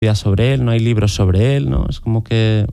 sobre él, no hay libros sobre él, ¿no? Es como que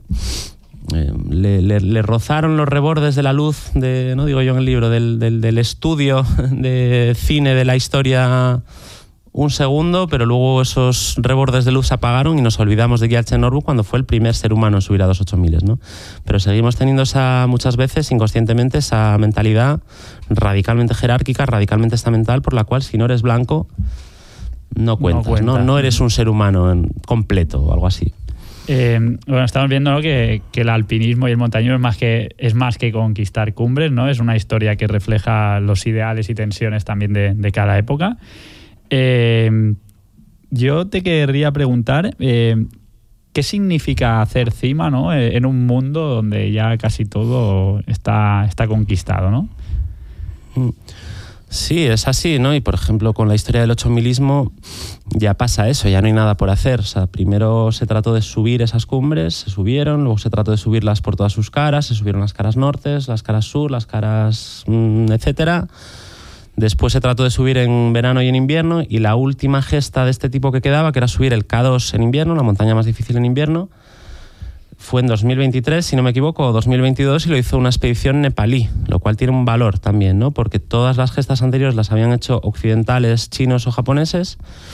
le rozaron los rebordes de la luz, no digo yo en el libro, del estudio de cine de la historia un segundo, pero luego esos rebordes de luz se apagaron y nos olvidamos de Gyaltsen Norbu cuando fue el primer ser humano en subir a 28000, ¿no? Pero seguimos teniendo muchas veces, inconscientemente, esa mentalidad radicalmente jerárquica, radicalmente estamental, por la cual si no eres blanco no cuentas, no eres un ser humano completo o algo así. Bueno, estamos viendo, ¿no?, que el alpinismo y el montañismo es más que conquistar cumbres, ¿no? Es una historia que refleja los ideales y tensiones también de cada época. Yo te querría preguntar ¿qué significa hacer cima, ¿no?, en un mundo donde ya casi todo está conquistado, ¿no? Sí, es así, ¿no? Y por ejemplo, con la historia del 8000ismo ya pasa eso, ya no hay nada por hacer. O sea, primero se trató de subir esas cumbres, se subieron, luego se trató de subirlas por todas sus caras, se subieron las caras nortes, las caras sur, las caras etcétera. Después se trató de subir en verano y en invierno, y la última gesta de este tipo que quedaba, que era subir el K2 en invierno, la montaña más difícil en invierno, fue en 2023, si no me equivoco, o 2022, y lo hizo una expedición nepalí, lo cual tiene un valor también, ¿no? Porque todas las gestas anteriores las habían hecho occidentales, chinos o japoneses.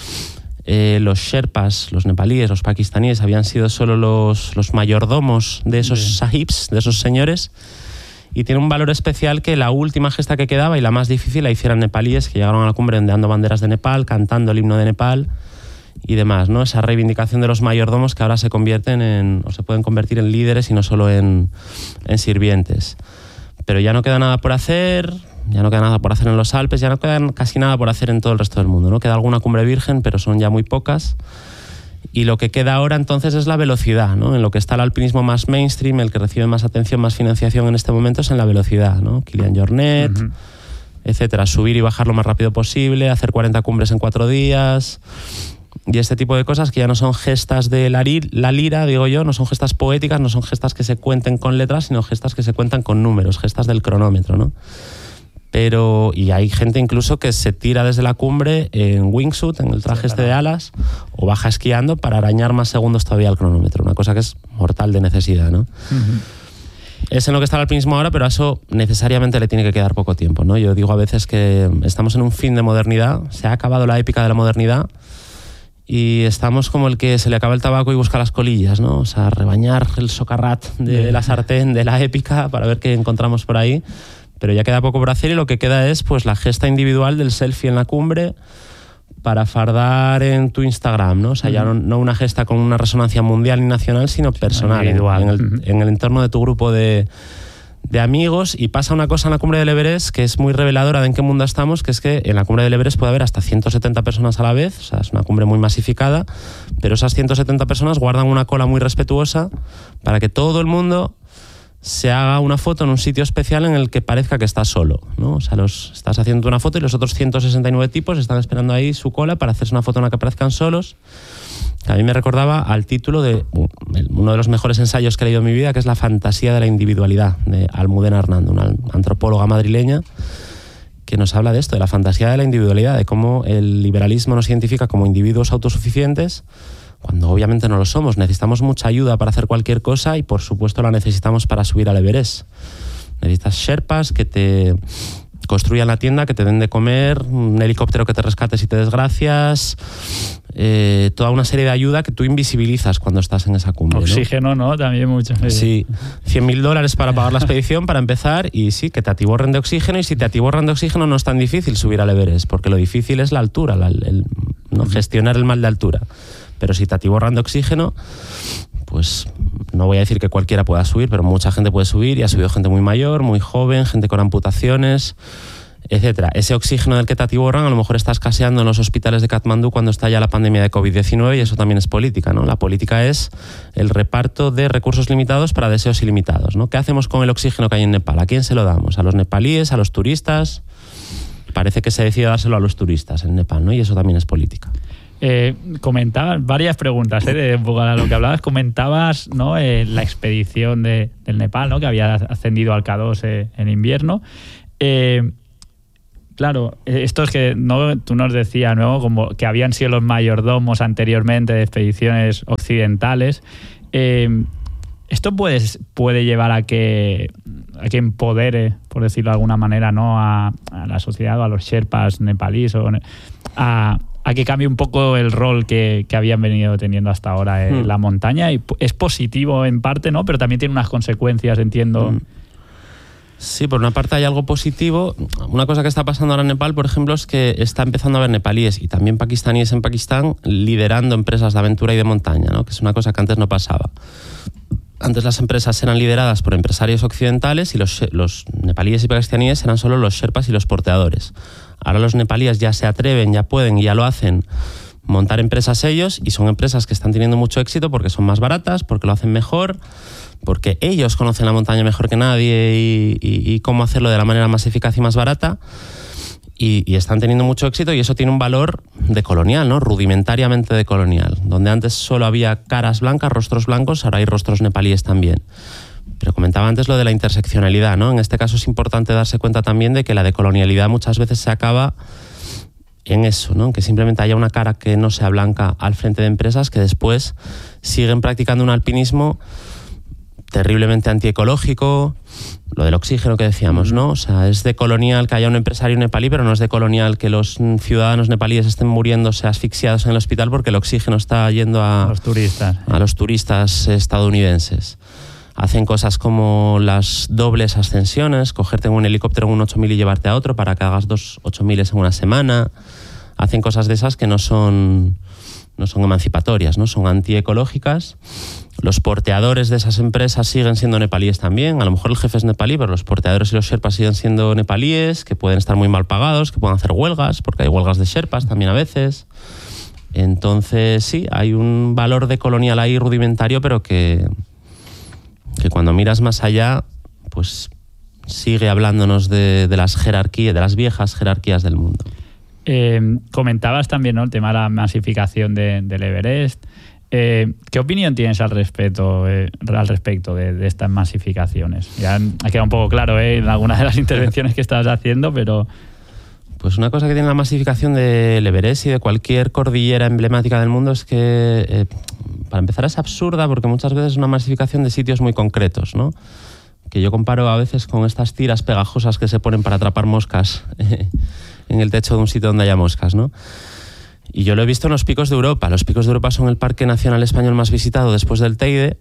Los sherpas, los nepalíes, los pakistaníes habían sido solo los mayordomos de esos sahibs, de esos señores. Y tiene un valor especial que la última gesta que quedaba y la más difícil la hicieran nepalíes, que llegaron a la cumbre ondeando banderas de Nepal, cantando el himno de Nepal y demás, ¿no? Esa reivindicación de los mayordomos que ahora se convierten o se pueden convertir en líderes y no solo en sirvientes. Pero ya no queda nada por hacer, ya no queda nada por hacer en los Alpes, ya no queda casi nada por hacer en todo el resto del mundo, ¿no? Queda alguna cumbre virgen, pero son ya muy pocas. Y lo que queda ahora entonces es la velocidad, ¿no? En lo que está el alpinismo más mainstream, el que recibe más atención, más financiación en este momento es en la velocidad, ¿no? Kilian Jornet, etcétera. Subir y bajar lo más rápido posible, hacer 40 cumbres en 4 días y este tipo de cosas que ya no son gestas de la lira, digo yo, no son gestas poéticas, no son gestas que se cuenten con letras, sino gestas que se cuentan con números, gestas del cronómetro, ¿no? Y hay gente incluso que se tira desde la cumbre en wingsuit, en el traje de alas, o baja esquiando para arañar más segundos todavía al cronómetro. Una cosa que es mortal de necesidad, ¿no? Es en lo que está el alpinismo ahora, pero a eso necesariamente le tiene que quedar poco tiempo, ¿no? Yo digo a veces que estamos en un fin de modernidad, se ha acabado la épica de la modernidad y estamos como el que se le acaba el tabaco y busca las colillas, ¿no? O sea, rebañar el socarrat de la sartén de la épica para ver qué encontramos por ahí. Pero ya queda poco por hacer y lo que queda es pues la gesta individual del selfie en la cumbre para fardar en tu Instagram, ¿no? O sea, ya no una gesta con una resonancia mundial ni nacional, sino personal, en el entorno de tu grupo de amigos. Y pasa una cosa en la cumbre del Everest que es muy reveladora de en qué mundo estamos, que es que en la cumbre del Everest puede haber hasta 170 personas a la vez, o sea, es una cumbre muy masificada, pero esas 170 personas guardan una cola muy respetuosa para que todo el mundo se haga una foto en un sitio especial en el que parezca que estás solo, ¿no? O sea, estás haciendo una foto y los otros 169 tipos están esperando ahí su cola para hacerse una foto en la que parezcan solos. A mí me recordaba al título de uno de los mejores ensayos que he leído en mi vida, que es La fantasía de la individualidad, de Almudena Hernando, una antropóloga madrileña, que nos habla de esto, de la fantasía de la individualidad, de cómo el liberalismo nos identifica como individuos autosuficientes, cuando obviamente no lo somos. Necesitamos mucha ayuda para hacer cualquier cosa y por supuesto la necesitamos para subir al Everest. Necesitas sherpas que te construyan la tienda, que te den de comer, un helicóptero que te rescate si te desgracias, toda una serie de ayuda que tú invisibilizas cuando estás en esa cumbre, oxígeno, ¿no? También mucho. Sí, $100.000 para pagar la expedición para empezar, y sí, que te atiborren de oxígeno, y si te atiborran de oxígeno no es tan difícil subir al Everest, porque lo difícil es la altura, ¿no? Gestionar el mal de altura. Pero si te atiborran de oxígeno, pues no voy a decir que cualquiera pueda subir, pero mucha gente puede subir, y ha subido gente muy mayor, muy joven, gente con amputaciones, etcétera. Ese oxígeno del que te atiborran, a lo mejor está escaseando en los hospitales de Katmandú cuando está ya la pandemia de COVID-19, y eso también es política, ¿no? La política es el reparto de recursos limitados para deseos ilimitados, ¿no? ¿Qué hacemos con el oxígeno que hay en Nepal? ¿A quién se lo damos? ¿A los nepalíes? ¿A los turistas? Parece que se decide dárselo a los turistas en Nepal, ¿no? Y eso también es política. Comentabas varias preguntas, de un poco a lo que hablabas. Comentabas, ¿no? La expedición del Nepal, ¿no? Que había ascendido al K2 en invierno. Claro, estos que no, tú nos decías, ¿no? Como que habían sido los mayordomos anteriormente de expediciones occidentales. Esto puede llevar a que empodere, por decirlo de alguna manera, ¿no? a la sociedad o a los sherpas nepalíes a que cambie un poco el rol que habían venido teniendo hasta ahora en la montaña. Y es positivo en parte, ¿no? Pero también tiene unas consecuencias, entiendo. Sí, por una parte hay algo positivo. Una cosa que está pasando ahora en Nepal, por ejemplo, es que está empezando a haber nepalíes y también pakistaníes en Pakistán liderando empresas de aventura y de montaña, ¿no? Que es una cosa que antes no pasaba. Antes las empresas eran lideradas por empresarios occidentales y los nepalíes y pakistaníes eran solo los sherpas y los porteadores. Ahora los nepalíes ya se atreven, ya pueden y ya lo hacen montar empresas ellos, y son empresas que están teniendo mucho éxito porque son más baratas, porque lo hacen mejor, porque ellos conocen la montaña mejor que nadie y cómo hacerlo de la manera más eficaz y más barata, y están teniendo mucho éxito, y eso tiene un valor de colonial, ¿no? Rudimentariamente de colonial. Donde antes solo había caras blancas, rostros blancos, ahora hay rostros nepalíes también. Pero comentaba antes lo de la interseccionalidad, ¿no? En este caso es importante darse cuenta también de que la decolonialidad muchas veces se acaba en eso, ¿no? Que simplemente haya una cara que no sea blanca al frente de empresas que después siguen practicando un alpinismo terriblemente antiecológico, lo del oxígeno que decíamos, ¿no? O sea, es decolonial que haya un empresario nepalí, pero no es decolonial que los ciudadanos nepalíes estén muriéndose asfixiados en el hospital porque el oxígeno está yendo a los turistas estadounidenses. Hacen cosas como las dobles ascensiones, cogerte en un helicóptero en un 8000 y llevarte a otro para que hagas 2 8000 en una semana. Hacen cosas de esas que no son emancipatorias, ¿no? Son antiecológicas. Los porteadores de esas empresas siguen siendo nepalíes también. A lo mejor el jefe es nepalí, pero los porteadores y los sherpas siguen siendo nepalíes, que pueden estar muy mal pagados, que pueden hacer huelgas, porque hay huelgas de sherpas también a veces. Entonces, sí, hay un valor de colonial ahí rudimentario, pero que cuando miras más allá, pues sigue hablándonos de las jerarquías, de las viejas jerarquías del mundo. Comentabas también, ¿no?, el tema de la masificación del Everest. ¿Qué opinión tienes al respecto de estas masificaciones? Ya ha quedado un poco claro en algunas de las intervenciones que estabas haciendo, pero... Pues una cosa que tiene la masificación del Everest y de cualquier cordillera emblemática del mundo es que, para empezar, es absurda porque muchas veces es una masificación de sitios muy concretos, ¿no? Que yo comparo a veces con estas tiras pegajosas que se ponen para atrapar moscas en el techo de un sitio donde haya moscas, ¿no? Y yo lo he visto en los Picos de Europa. Los Picos de Europa son el parque nacional español más visitado después del Teide,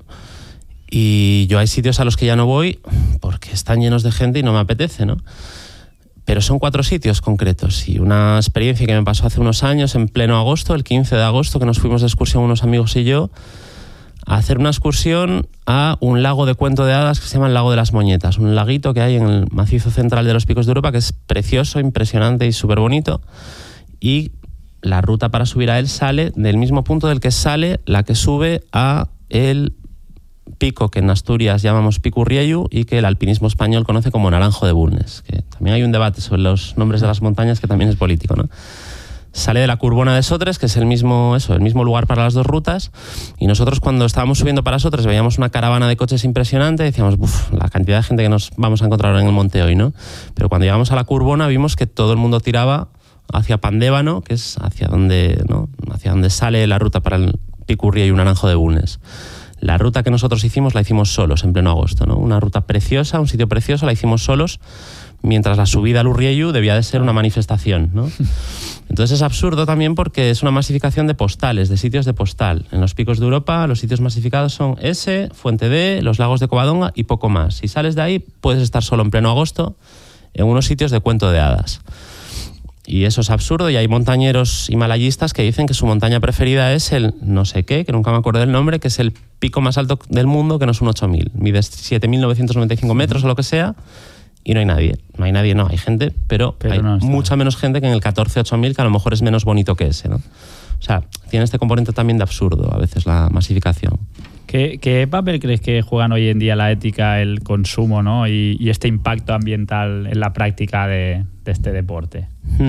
y yo hay sitios a los que ya no voy porque están llenos de gente y no me apetece, ¿no? Pero son 4 sitios concretos, y una experiencia que me pasó hace unos años, en pleno agosto, el 15 de agosto, que nos fuimos de excursión unos amigos y yo, a hacer una excursión a un lago de cuento de hadas que se llama el Lago de las Moñetas, un laguito que hay en el macizo central de los Picos de Europa, que es precioso, impresionante y súper bonito, y la ruta para subir a él sale del mismo punto del que sale la que sube a el pico que en Asturias llamamos Pico Urriellu y que el alpinismo español conoce como Naranjo de Bulnes, que también hay un debate sobre los nombres de las montañas que también es político, ¿no? Sale de la Curbona de Sotres, que es el mismo lugar para las dos rutas, y nosotros cuando estábamos subiendo para Sotres veíamos una caravana de coches impresionante y decíamos, la cantidad de gente que nos vamos a encontrar en el monte hoy, ¿no? Pero cuando llegamos a la Curbona vimos que todo el mundo tiraba hacia Pandévano, que es hacia donde sale la ruta para el Pico Urriellu y un Naranjo de Bulnes. La ruta que nosotros hicimos la hicimos solos en pleno agosto, ¿no? Una ruta preciosa, un sitio precioso, la hicimos solos, mientras la subida al Urriellu debía de ser una manifestación, ¿no? Entonces es absurdo también porque es una masificación de postales, de sitios de postal. En los Picos de Europa los sitios masificados son ese, Fuente D, los lagos de Covadonga y poco más. Si sales de ahí puedes estar solo en pleno agosto en unos sitios de cuento de hadas. Y eso es absurdo, y hay montañeros himalayistas que dicen que su montaña preferida es el no sé qué, que nunca me acuerdo del nombre, que es el pico más alto del mundo, que no es un 8000, mide 7.995 metros o lo que sea, y no hay nadie. No hay gente, pero hay no mucha menos gente que en el 14-8000, que a lo mejor es menos bonito que ese, ¿no? O sea, tiene este componente también de absurdo a veces la masificación. ¿Qué papel crees que juegan hoy en día la ética, el consumo, ¿no? y este impacto ambiental en la práctica de este deporte?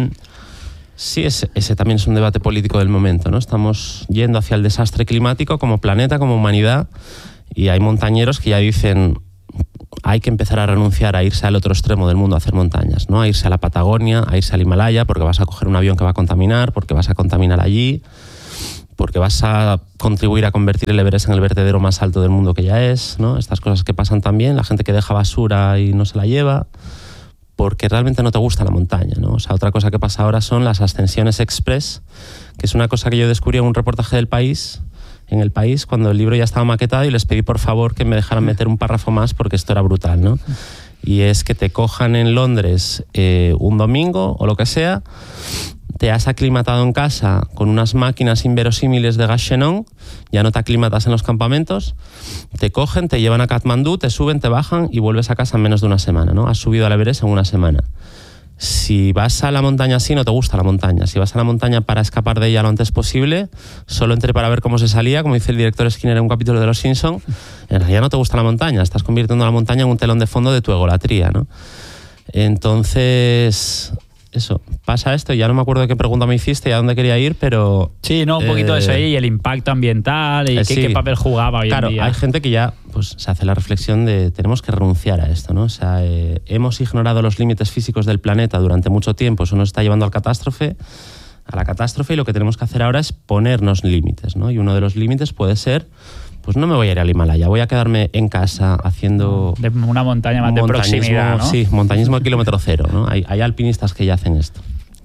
Sí, ese también es un debate político del momento, ¿no? Estamos yendo hacia el desastre climático como planeta, como humanidad, y hay montañeros que ya dicen hay que empezar a renunciar a irse al otro extremo del mundo a hacer montañas, ¿no? A irse a la Patagonia, a irse al Himalaya, porque vas a coger un avión que va a contaminar, porque vas a contaminar allí, porque vas a contribuir a convertir el Everest en el vertedero más alto del mundo que ya es, ¿no? Estas cosas que pasan también, la gente que deja basura y no se la lleva, porque realmente no te gusta la montaña, ¿no? O sea, otra cosa que pasa ahora son las ascensiones express, que es una cosa que yo descubrí en un reportaje del País, en El País, cuando el libro ya estaba maquetado, y les pedí por favor que me dejaran meter un párrafo más porque esto era brutal, ¿no? Y es que te cojan en Londres un domingo o lo que sea, te has aclimatado en casa con unas máquinas inverosímiles de gas xenón, ya no te aclimatas en los campamentos, te cogen, te llevan a Katmandú, te suben, te bajan y vuelves a casa en menos de una semana, ¿no? Has subido al Everest en una semana. Si vas a la montaña así, no te gusta la montaña. Si vas a la montaña para escapar de ella lo antes posible, solo entré para ver cómo se salía, como dice el director Skinner en un capítulo de Los Simpson, en realidad no te gusta la montaña, estás convirtiendo la montaña en un telón de fondo de tu egolatría, ¿no? Entonces, eso, pasa esto, ya no me acuerdo de qué pregunta me hiciste y a dónde quería ir, pero... Sí, no, un poquito de eso ahí, y el impacto ambiental, y sí. qué papel jugaba hoy en día. Claro, hay gente que ya pues, se hace la reflexión de tenemos que renunciar a esto, ¿no? O sea, hemos ignorado los límites físicos del planeta durante mucho tiempo, eso nos está llevando a la catástrofe, y lo que tenemos que hacer ahora es ponernos límites, ¿no? Y uno de los límites puede ser, pues no me voy a ir al Himalaya, voy a quedarme en casa haciendo... De una montaña más de proximidad, ¿no? Sí, montañismo a kilómetro cero, ¿no? Hay alpinistas que ya hacen esto.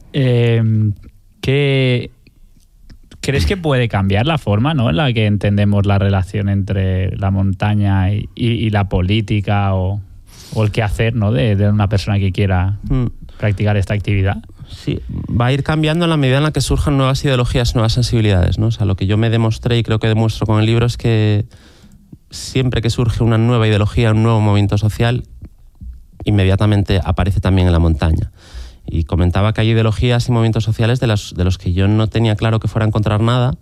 ¿Crees que puede cambiar la forma, ¿no?, en la que entendemos la relación entre la montaña y la política o el quehacer, ¿no?, de una persona que quiera practicar esta actividad? Sí, va a ir cambiando en la medida en la que surjan nuevas ideologías, nuevas sensibilidades, ¿no? O sea, lo que yo me demostré y creo que demuestro con el libro es que siempre que surge una nueva ideología, un nuevo movimiento social, inmediatamente aparece también en la montaña. Y comentaba que hay ideologías y movimientos sociales de los que yo no tenía claro que fuera a encontrar nada,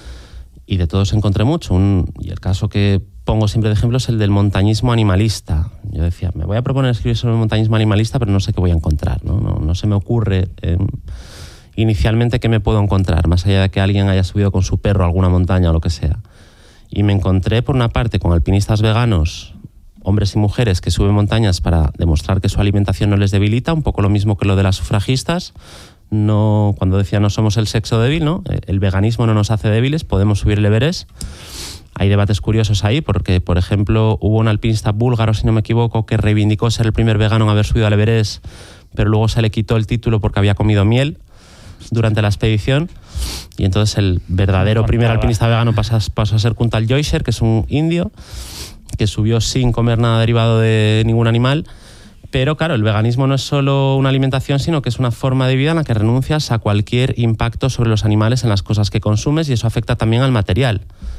y de todos encontré mucho. Y el caso que pongo siempre de ejemplo es el del montañismo animalista. Yo decía, me voy a proponer escribir sobre el montañismo animalista, pero no sé qué voy a encontrar, ¿no? No se me ocurre inicialmente qué me puedo encontrar, más allá de que alguien haya subido con su perro a alguna montaña o lo que sea. Y me encontré, por una parte, con alpinistas veganos, hombres y mujeres que suben montañas para demostrar que su alimentación no les debilita, un poco lo mismo que lo de las sufragistas. No, cuando decía no somos el sexo débil, ¿no? El veganismo no nos hace débiles, podemos subir el Everest. Hay debates curiosos ahí porque, por ejemplo, hubo un alpinista búlgaro, si no me equivoco, que reivindicó ser el primer vegano en haber subido al Everest, pero luego se le quitó el título porque había comido miel durante la expedición, y entonces el verdadero primer alpinista vegano pasó a ser Kuntal Joycer, que es un indio que subió sin comer nada derivado de ningún animal. Pero claro, el veganismo no es solo una alimentación, sino que es una forma de vida en la que renuncias a cualquier impacto sobre los animales en las cosas que consumes, y eso afecta también al material.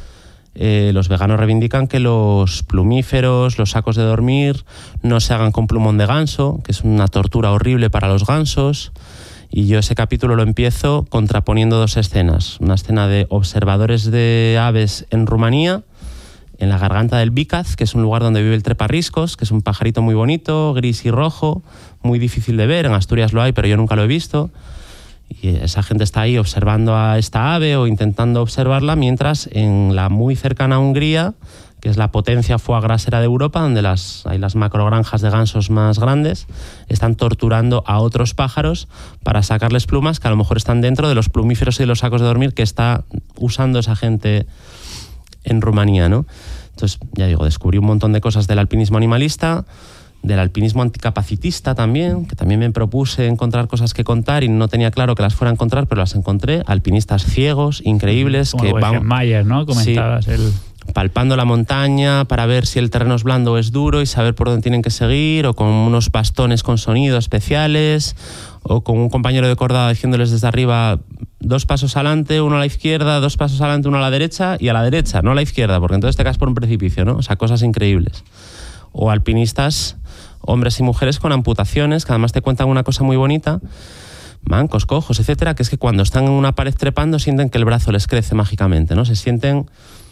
Los veganos reivindican que los plumíferos, los sacos de dormir, no se hagan con plumón de ganso, que es una tortura horrible para los gansos. Y yo ese capítulo lo empiezo contraponiendo dos escenas. Una escena de observadores de aves en Rumanía, en la garganta del Bicaz, que es un lugar donde vive el treparriscos, que es un pajarito muy bonito, gris y rojo, muy difícil de ver. En Asturias lo hay, pero yo nunca lo he visto. Y esa gente está ahí observando a esta ave o intentando observarla, mientras en la muy cercana Hungría, que es la potencia foie grasera de Europa, donde hay las macrogranjas de gansos más grandes, están torturando a otros pájaros para sacarles plumas que a lo mejor están dentro de los plumíferos y de los sacos de dormir que está usando esa gente en Rumanía, ¿no? Entonces, ya digo, descubrí un montón de cosas del alpinismo animalista, del alpinismo anticapacitista también, que también me propuse encontrar cosas que contar y no tenía claro que las fuera a encontrar, pero las encontré. Alpinistas ciegos, increíbles, como que van... Mayer, ¿no? Comentabas sí, palpando la montaña para ver si el terreno es blando o es duro y saber por dónde tienen que seguir, o con unos bastones con sonido especiales, o con un compañero de cordada diciéndoles desde arriba 2 pasos adelante, 1 a la izquierda, 2 pasos adelante, 1 a la derecha, y a la derecha, no a la izquierda, porque entonces te caes por un precipicio, ¿no? O sea, cosas increíbles. O alpinistas, hombres y mujeres con amputaciones, que además te cuentan una cosa muy bonita, mancos, cojos, etcétera, que es que cuando están en una pared trepando sienten que el brazo les crece mágicamente, ¿no? Se sienten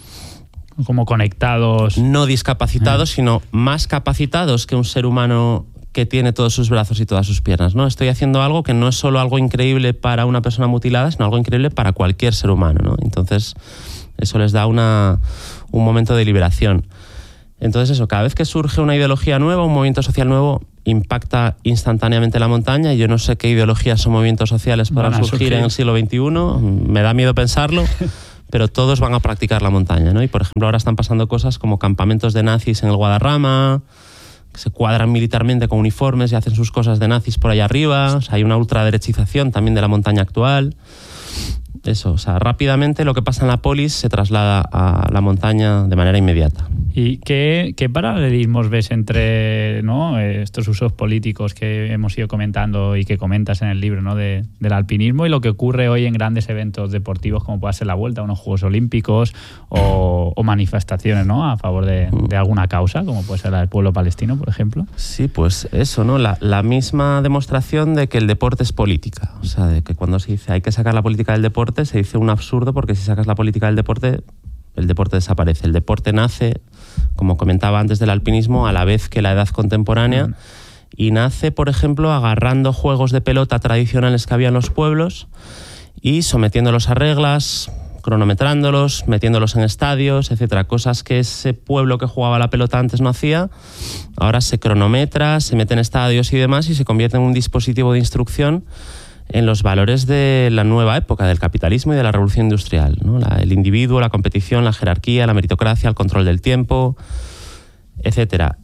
como conectados. No discapacitados, sino más capacitados que un ser humano que tiene todos sus brazos y todas sus piernas, ¿no? Estoy haciendo algo que no es solo algo increíble para una persona mutilada, sino algo increíble para cualquier ser humano, ¿no? Entonces, eso les da un momento de liberación. Entonces eso, cada vez que surge una ideología nueva, un movimiento social nuevo, impacta instantáneamente la montaña, y yo no sé qué ideologías o movimientos sociales podrán surgir en el siglo XXI, me da miedo pensarlo, pero todos van a practicar la montaña, ¿no? Y por ejemplo ahora están pasando cosas como campamentos de nazis en el Guadarrama, que se cuadran militarmente con uniformes y hacen sus cosas de nazis por allá arriba. O sea, hay una ultraderechización también de la montaña actual. Eso, o sea, rápidamente lo que pasa en la polis se traslada a la montaña de manera inmediata. ¿Y qué paralelismos ves entre, ¿no?, estos usos políticos que hemos ido comentando y que comentas en el libro, ¿no?, del alpinismo y lo que ocurre hoy en grandes eventos deportivos como puede ser la Vuelta, unos Juegos Olímpicos o manifestaciones, ¿no?, a favor de alguna causa, como puede ser la del pueblo palestino, por ejemplo? Sí, pues eso, ¿no? La misma demostración de que el deporte es política. O sea, de que cuando se dice hay que sacar la política del deporte, se dice un absurdo, porque si sacas la política del deporte, el deporte desaparece. El deporte nace, como comentaba antes del alpinismo, a la vez que la edad contemporánea, y nace, por ejemplo, agarrando juegos de pelota tradicionales que había en los pueblos y sometiéndolos a reglas, cronometrándolos, metiéndolos en estadios, etcétera. Cosas que ese pueblo que jugaba la pelota antes no hacía, ahora se cronometra, se mete en estadios y demás, y se convierte en un dispositivo de instrucción en los valores de la nueva época, del capitalismo y de la revolución industrial, ¿no? El individuo, la competición, la jerarquía, la meritocracia, el control del tiempo, etcétera.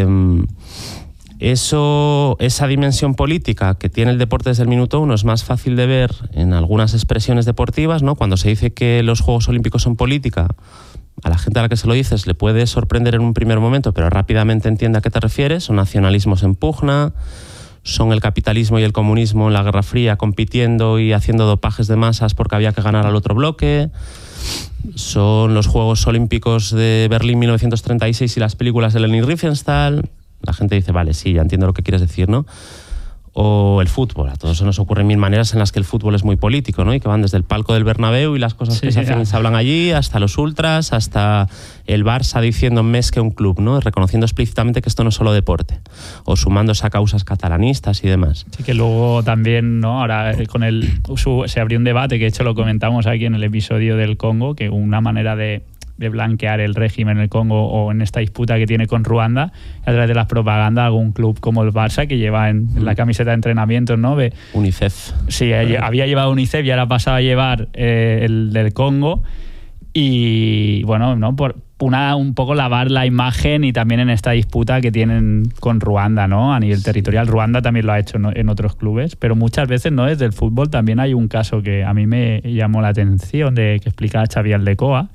Esa dimensión política que tiene el deporte desde el minuto uno es más fácil de ver en algunas expresiones deportivas, ¿no? Cuando se dice que los Juegos Olímpicos son política, a la gente a la que se lo dices le puede sorprender en un primer momento, pero rápidamente entiende a qué te refieres. Son nacionalismos en pugna, son el capitalismo y el comunismo en la Guerra Fría compitiendo y haciendo dopajes de masas porque había que ganar al otro bloque. Son los Juegos Olímpicos de Berlín 1936 y las películas de Leni Riefenstahl. La gente dice, vale, sí, ya entiendo lo que quieres decir, ¿no? O el fútbol. A todos se nos ocurren mil maneras en las que el fútbol es muy político, ¿no? Y que van desde el palco del Bernabéu y las cosas que se hacen y se hablan allí, hasta los ultras, hasta el Barça diciendo más que un club, ¿no? Reconociendo explícitamente que esto no es solo deporte. O sumándose a causas catalanistas y demás. Sí, que luego también, ¿no?, ahora se abrió un debate, que de hecho lo comentamos aquí en el episodio del Congo, que una manera de blanquear el régimen en el Congo o en esta disputa que tiene con Ruanda a través de las propagandas de algún club como el Barça, que lleva en la camiseta de entrenamiento, ¿no?, UNICEF. Sí, había llevado UNICEF y ahora pasaba a llevar el del Congo, y bueno, ¿no?, por un poco lavar la imagen, y también en esta disputa que tienen con Ruanda, ¿no?, a nivel territorial. Ruanda también lo ha hecho, ¿no?, en otros clubes, pero muchas veces, ¿no?, desde el fútbol también hay un caso que a mí me llamó la atención, que explicaba Xavi Aldecoa,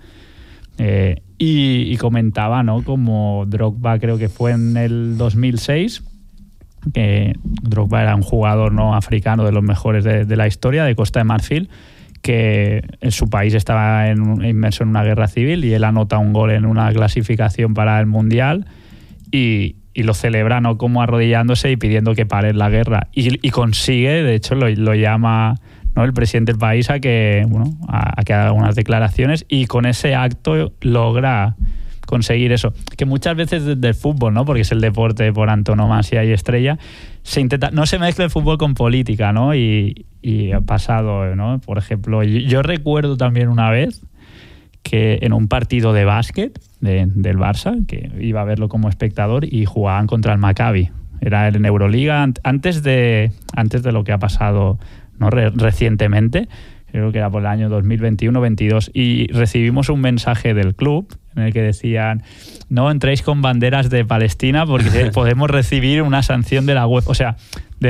y comentaba, ¿no?, como Drogba, creo que fue en el 2006, que Drogba era un jugador, ¿no?, africano de los mejores de la historia, de Costa de Marfil, que en su país estaba inmerso en una guerra civil, y él anota un gol en una clasificación para el Mundial y lo celebra, ¿no?, como arrodillándose y pidiendo que pare la guerra, y consigue, de hecho lo llama, ¿no?, el presidente del país a que haga unas declaraciones, y con ese acto logra conseguir eso. Que muchas veces desde el fútbol, ¿no?, porque es el deporte por antonomasia y estrella, no se mezcla el fútbol con política, ¿no? Y ha pasado, ¿no? Por ejemplo, yo recuerdo también una vez que en un partido de básquet del Barça, que iba a verlo como espectador, y jugaban contra el Maccabi. Era en Euroliga, antes de lo que ha pasado, ¿no?, recientemente, creo que era por el año 2021-22, y recibimos un mensaje del club en el que decían: no entréis con banderas de Palestina porque podemos recibir una sanción de la UEFA, o sea,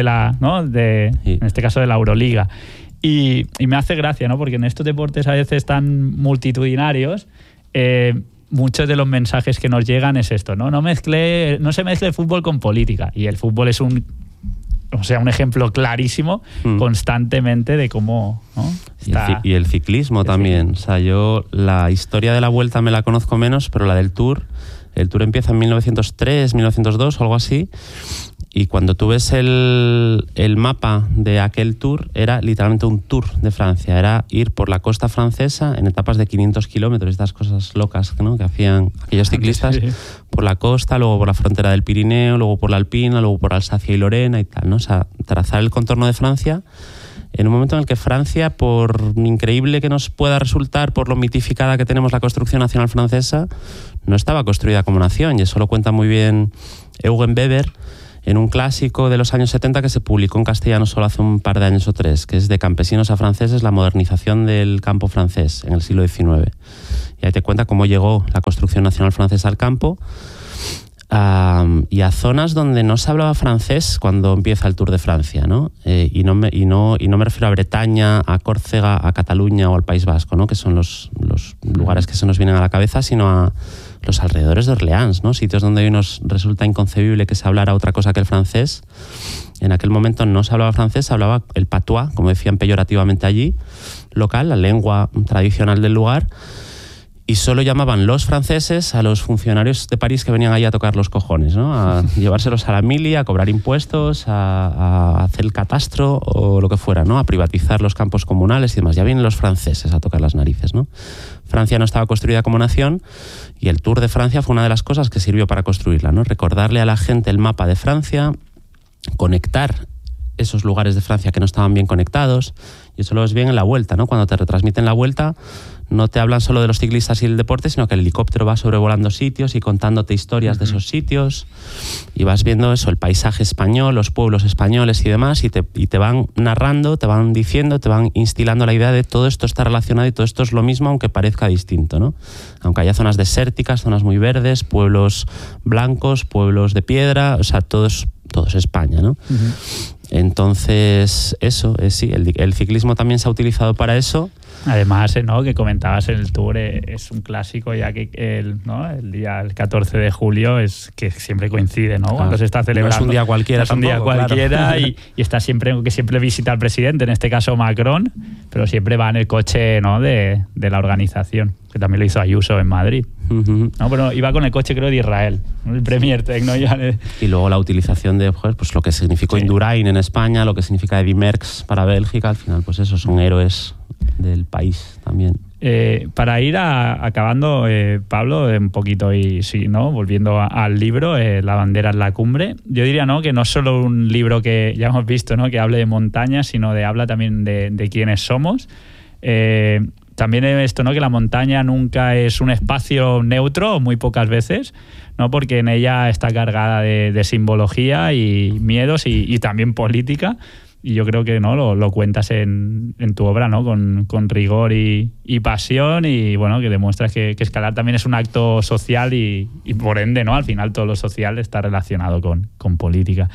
en este caso de la Euroliga. Y me hace gracia, ¿no?, porque en estos deportes a veces tan multitudinarios, muchos de los mensajes que nos llegan es esto, ¿no? No se mezcle el fútbol con política, y el fútbol es un ejemplo clarísimo constantemente de cómo, ¿no?, está. Y el ciclismo también. O sea, yo la historia de la Vuelta me la conozco menos, pero la del Tour, el Tour empieza en 1903, 1902 o algo así, y cuando tú ves el mapa de aquel Tour, era literalmente un Tour de Francia, era ir por la costa francesa en etapas de 500 kilómetros, estas cosas locas, ¿no?, que hacían aquellos ciclistas, sí, por la costa, luego por la frontera del Pirineo, luego por la Alpina, luego por Alsacia y Lorena y tal, ¿no? O sea, trazar el contorno de Francia en un momento en el que Francia, por increíble que nos pueda resultar, por lo mitificada que tenemos la construcción nacional francesa, no estaba construida como nación, y eso lo cuenta muy bien Eugen Weber en un clásico de los años 70 que se publicó en castellano solo hace un par de años o tres, que es De campesinos a franceses, la modernización del campo francés en el siglo XIX. Y ahí te cuenta cómo llegó la construcción nacional francesa al campo y a zonas donde no se hablaba francés cuando empieza el Tour de Francia, ¿no? Y no me refiero a Bretaña, a Córcega, a Cataluña o al País Vasco, ¿no? Que son los lugares que se nos vienen a la cabeza, sino a los alrededores de Orleans, ¿no? Sitios donde hoy nos resulta inconcebible que se hablara otra cosa que el francés. En aquel momento no se hablaba francés, se hablaba el patois, como decían peyorativamente allí, local, la lengua tradicional del lugar, y solo llamaban los franceses a los funcionarios de París que venían allí a tocar los cojones, ¿no? A llevárselos a la mili, a cobrar impuestos, a hacer el catastro o lo que fuera, ¿no? A privatizar los campos comunales y demás. Ya vienen los franceses a tocar las narices, ¿no? Francia no estaba construida como nación y el Tour de Francia fue una de las cosas que sirvió para construirla, ¿no? Recordarle a la gente el mapa de Francia, conectar esos lugares de Francia que no estaban bien conectados, y eso lo ves bien en la Vuelta, ¿no? Cuando te retransmiten la Vuelta, no te hablan solo de los ciclistas y el deporte, sino que el helicóptero va sobrevolando sitios y contándote historias de esos sitios, y vas viendo eso, el paisaje español, los pueblos españoles y demás, y te van narrando, te van diciendo, te van instilando la idea de todo esto está relacionado y todo esto es lo mismo, aunque parezca distinto, ¿no? Aunque haya zonas desérticas, zonas muy verdes, pueblos blancos, pueblos de piedra, o sea, todo es España, ¿no? Entonces, eso, sí, el ciclismo también se ha utilizado para eso. Además, ¿no? Que comentabas en el Tour, es un clásico, ya que el día el 14 de julio es que siempre coincide, ¿no? Cuando se está celebrando. No es un día cualquiera. Es un día cualquiera, claro. y está siempre visita al presidente, en este caso Macron, pero siempre va en el coche, ¿no? de la organización, que también lo hizo Ayuso en Madrid. No, pero iba con el coche, creo, de Israel, ¿no? El Premier Tech, ¿no? Y luego la utilización de pues lo que significó Indurain en España, lo que significa Eddy Merckx para Bélgica, al final, pues eso, son héroes del país también. Para ir acabando, Pablo, un poquito y sí, ¿no? Volviendo al libro, La bandera en la cumbre, yo diría, ¿no? Que no es solo un libro que ya hemos visto, ¿no? Que hable de montañas, sino habla también de quiénes somos. También esto, ¿no? Que la montaña nunca es un espacio neutro, muy pocas veces, ¿no? Porque en ella está cargada de simbología y miedos y también política. Y yo creo que no lo cuentas en tu obra, ¿no? Con rigor y pasión, y bueno, que demuestras que escalar también es un acto social y por ende, ¿no? Al final todo lo social está relacionado con política.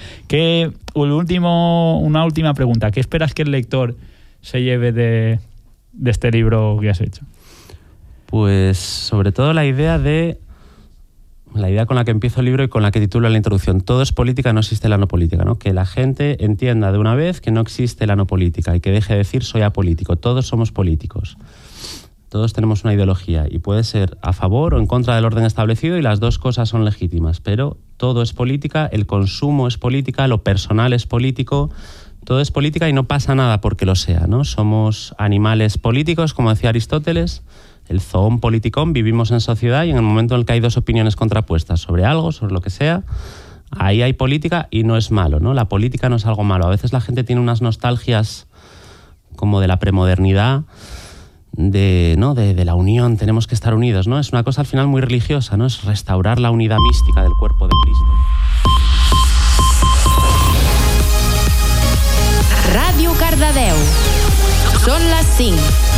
Una última pregunta. ¿Qué esperas que el lector se lleve de este libro que has hecho? Pues sobre todo la idea con la que empiezo el libro y con la que titulo la introducción: todo es política, no existe la no política, ¿no? Que la gente entienda de una vez que no existe la no política y que deje de decir soy apolítico. Todos somos políticos, todos tenemos una ideología y puede ser a favor o en contra del orden establecido, y las dos cosas son legítimas, pero todo es política, el consumo es política, lo personal es político. Todo es política y no pasa nada porque lo sea, ¿no? Somos animales políticos, como decía Aristóteles, el zoon politikon, vivimos en sociedad, y en el momento en el que hay dos opiniones contrapuestas sobre algo, sobre lo que sea, ahí hay política y no es malo, ¿no? La política no es algo malo. A veces la gente tiene unas nostalgias como de la premodernidad, de la unión, tenemos que estar unidos, ¿no? Es una cosa al final muy religiosa, ¿no? Es restaurar la unidad mística del cuerpo de Cristo. Ràdio Cardedeu. Són les 5.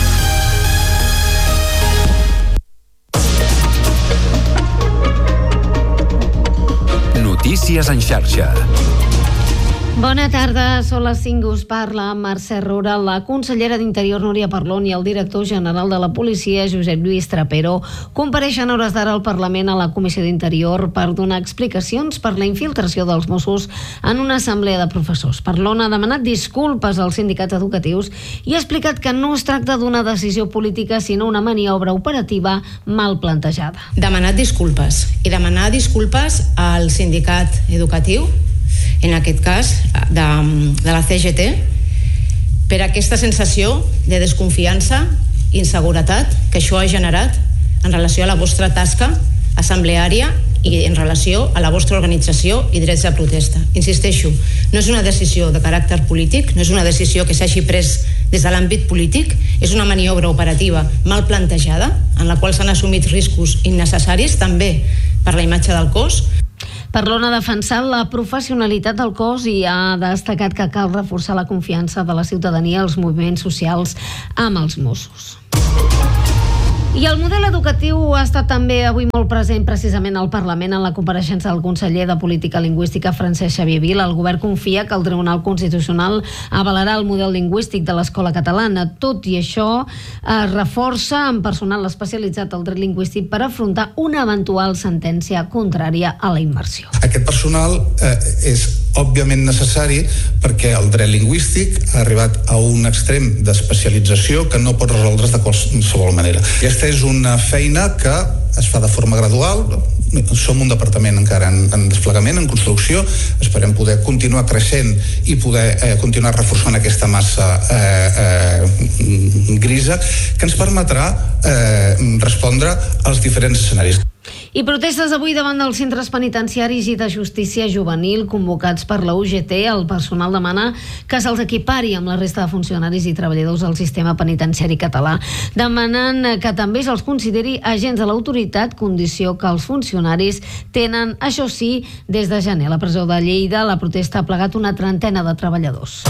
Notícies en xarxa. Bona tarda, són les 5, us parla Mercè Roura. La consellera d'Interior, Núria Parlon, i el director general de la policia, Josep Lluís Trapero, compareixen a hores d'ara al Parlament a la Comissió d'Interior per donar explicacions per la infiltració dels Mossos en una assemblea de professors. Parlon ha demanat disculpes als sindicats educatius i ha explicat que no es tracta d'una decisió política, sinó una maniobra operativa mal plantejada. Demanar disculpes al sindicat educatiu, en aquest cas de la CGT, per aquesta sensació de desconfiança i inseguretat que això ha generat en relació a la vostra tasca assembleària i en relació a la vostra organització i drets de protesta. Insisteixo, no és una decisió de caràcter polític, no és una decisió que s'hagi pres des de l'àmbit polític, és una maniobra operativa mal plantejada, en la qual s'han assumit riscos innecessaris, també per la imatge del cos. Parlon ha defensat la professionalitat del cos i ha destacat que cal reforçar la confiança de la ciutadania als moviments socials amb els Mossos. I el model educatiu ha estat també avui molt present precisament al Parlament en la compareixença del conseller de Política Lingüística Francesc Xavier Vila. El govern confia que el Tribunal Constitucional avalarà el model lingüístic de l'escola catalana. Tot i això, es reforça amb personal especialitzat al dret lingüístic per afrontar una eventual sentència contrària a la immersió. Aquest personal és òbviament necessari perquè el dret lingüístic ha arribat a un extrem d'especialització que no pot resoldre's de qualsevol manera. Aquesta és una feina que es fa de forma gradual. Som un departament encara en desplegament, en construcció. Esperem poder continuar creixent i poder continuar reforçant aquesta massa grisa que ens permetrà respondre als diferents escenaris. I protestes avui davant dels centres penitenciaris i de justícia juvenil convocats per la UGT. El personal demana que se'ls equipari amb la resta de funcionaris i treballadors del sistema penitenciari català, demanant que també se'ls consideri agents de l'autoritat, condició que els funcionaris tenen, això sí, des de gener. A la presó de Lleida la protesta ha plegat una trentena de treballadors.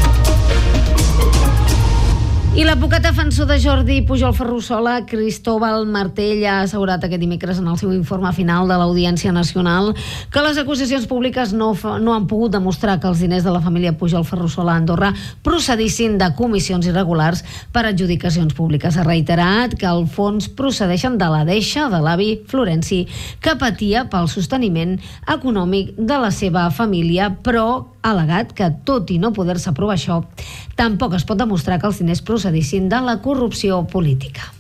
I l'advocat defensor de Jordi Pujol Ferrusola, Cristóbal Martell, ha assegurat aquest dimecres en el seu informe final de l'Audiència Nacional que les acusacions públiques no han pogut demostrar que els diners de la família Pujol Ferrusola a Andorra procedissin de comissions irregulars per adjudicacions públiques. Ha reiterat que els fons procedeixen de la deixa de l'avi Florenci, que patia pel sosteniment econòmic de la seva família, però ha al·legat que, tot i no poder-se provar això, tampoc es pot demostrar que els diners procedissin de la corrupció política.